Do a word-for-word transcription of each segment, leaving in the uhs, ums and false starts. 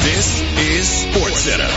This is SportsCenter.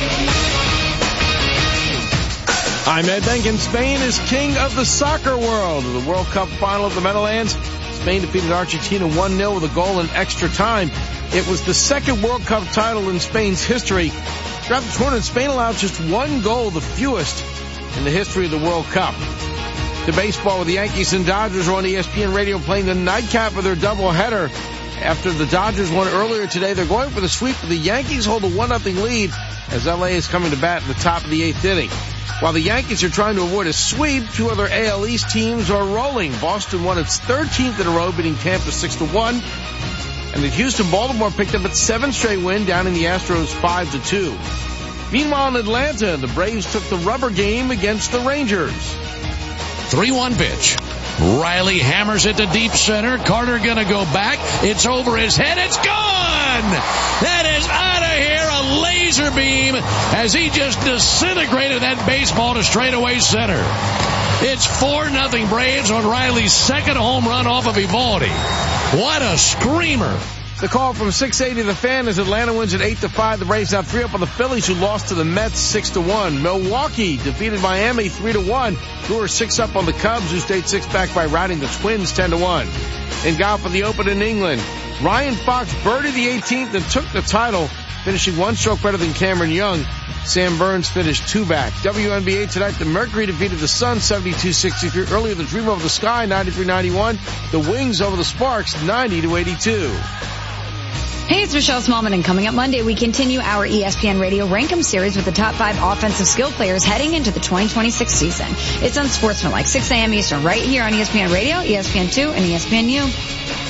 I'm Ed Benkin. Spain is king of the soccer world. In the World Cup final at the Meadowlands, Spain defeated Argentina one nil with a goal in extra time. It was the second World Cup title in Spain's history. Throughout the tournament, Spain allowed just one goal, the fewest in the history of the World Cup. To baseball, with the Yankees and Dodgers are on E S P N Radio playing the nightcap of their doubleheader. After the Dodgers won earlier today, they're going for the sweep. The Yankees hold a one nothing lead as L A is coming to bat at the top of the eighth inning. While the Yankees are trying to avoid a sweep, two other A L East teams are rolling. Boston won its thirteenth in a row, beating Tampa six to one. And the Houston-Baltimore picked up its seventh straight win, down in the Astros five to two. Meanwhile, in Atlanta, the Braves took the rubber game against the Rangers. three one pitch. Riley hammers it to deep center. Carter gonna go back. It's over his head. It's gone! That is out of here. A laser beam as he just disintegrated that baseball to straightaway center. It's four nothing Braves on Riley's second home run off of Evaldi. What a screamer. The call from six eighty The Fan as Atlanta wins at eight to five. The Braves now three up on the Phillies, who lost to the Mets six to one. Milwaukee defeated Miami three to one. Brewers six up on the Cubs, who stayed six back by routing the Twins ten to one. In golf at the Open in England, Ryan Fox birdied the eighteenth and took the title, finishing one stroke better than Cameron Young. Sam Burns finished two back. W N B A tonight, the Mercury defeated the Suns seventy-two sixty-three. Earlier, the Dream Over the Sky ninety-three ninety-one. The Wings over the Sparks ninety to eighty-two. Hey, it's Michelle Smallman, and coming up Monday, we continue our E S P N Radio Rankum series with the top five offensive skill players heading into the twenty twenty-six season. It's Unsportsmanlike, six a.m. Eastern, right here on E S P N Radio, E S P N two, and E S P N U.